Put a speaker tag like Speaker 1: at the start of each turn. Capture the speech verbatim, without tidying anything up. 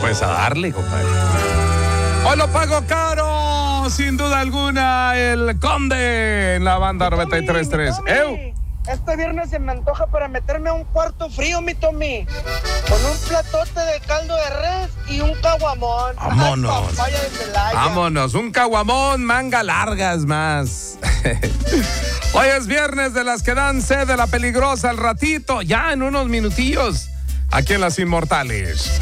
Speaker 1: Pues a darle, compadre. Hoy lo pago caro, sin duda alguna, el Conde en la banda noventa y tres punto tres. ¡Eu!
Speaker 2: Este viernes se me antoja para meterme a un cuarto frío, mi Tommy. Con un platote de caldo de res y un caguamón.
Speaker 1: Vámonos.
Speaker 2: Ay, papaya de Celaya.
Speaker 1: Vámonos, un caguamón, manga largas más. Hoy es viernes de las que dan sed de la peligrosa al ratito, ya en unos minutillos, aquí en Las Inmortales.